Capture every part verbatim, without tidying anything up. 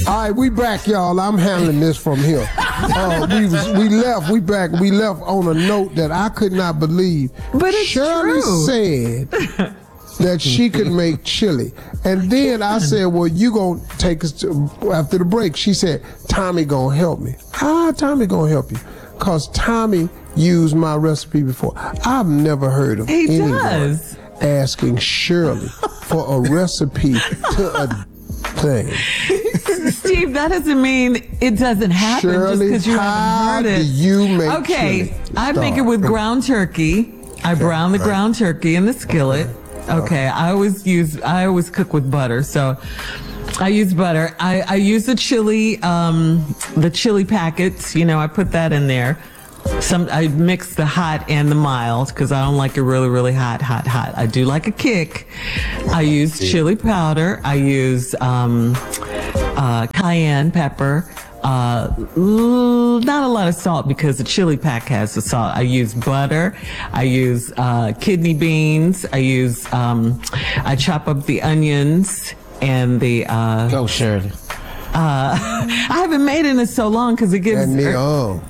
All right, we back, y'all. I'm handling this from here. Uh, we was, we left. We back. We left on a note that I could not believe. But it's Shirley true. said that she could make chili, and then I said, "Well, you gonna take us to, after the break?" She said, "Tommy gonna help me." How Tommy gonna help you? Cause Tommy used my recipe before. I've never heard of He anyone does. asking Shirley for a recipe to a thing. Steve, that doesn't mean it doesn't happen just Shirley, because you how haven't heard do it. you make Okay, chili? I make it Start. with ground turkey. I brown the ground turkey in the skillet. Okay, I always use, I always cook with butter, so I use butter. I, I use the chili, um, the chili packets. You know, I put that in there. Some I mix the hot and the mild because I don't like it really, really hot, hot, hot. I do like a kick. I use chili powder. I use um, uh, cayenne pepper. Uh, l- not a lot of salt because the chili pack has the salt. I use butter. I use uh, kidney beans. I use. Um, I chop up the onions and the. Uh, Go, Shirley. uh, I haven't made it in so long because it gives. And the um.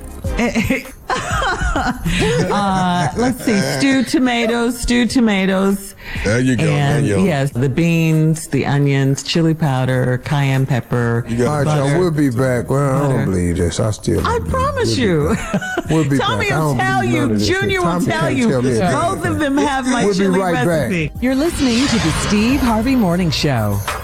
uh, let's see, stewed tomatoes, stewed tomatoes. There you go. And there you go. yes, the beans, the onions, chili powder, cayenne pepper. You got All right, butter. y'all, we'll be back. Well, I Butter. don't believe this. I still don't I believe promise it. you. We'll be Tommy back. I will don't tell believe none you. of this Junior shit. will Tommy tell can't you. tell me a damn Both thing. of them have my We'll be chili right back. recipe. You're listening to the Steve Harvey Morning Show.